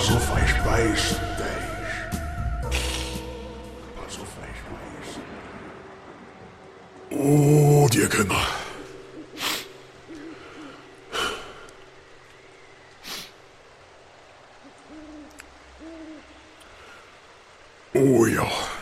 Pas auf, hij is wijs, Thijs. Pas op, hij is wijs. Oh, die Kinder. Oh ja.